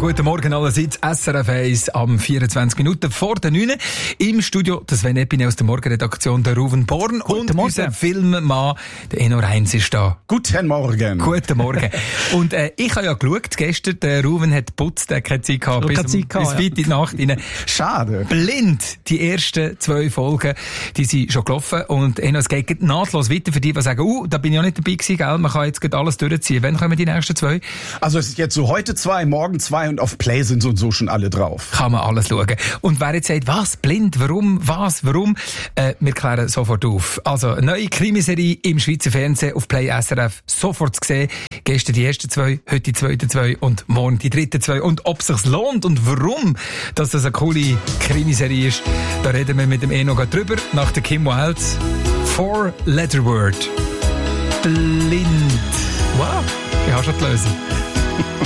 guten Morgen allerseits. SRF 1 am 24 Minuten vor der 9. Im Studio der Sven Eppine aus der Morgenredaktion, der Ruven Born. Und unser Filmmann, der Enno Reins, ist da. Guten Morgen. Guten Morgen. Und ich habe ja geschaut, gestern, der Ruven hat geputzt, er hat keine Zeit gehabt, bis weit in die Nacht rein. Schade. Blind, die ersten 2 Folgen, die sind schon gelaufen. Und Enno, es geht nahtlos weiter für die sagen, da bin ich auch nicht dabei gewesen, gell? Man kann jetzt gerade alles durchziehen. Wann kommen die nächsten 2? Also es ist jetzt so heute 2, morgen 2 und auf Play sind so und so schon alle drauf. Kann man alles schauen. Und wer jetzt sagt, was, blind, warum, wir klären sofort auf. Also, eine neue Krimiserie im Schweizer Fernsehen auf Play SRF sofort zu sehen. Gestern die ersten 2, heute die zweiten 2 und morgen die dritten 2. Und ob es sich lohnt und warum, dass das eine coole Krimiserie ist, da reden wir mit dem Eno drüber. Nach der Kim Wilde. 4-Letter-Word. Blind. Wow, ich habe schon die Lösung.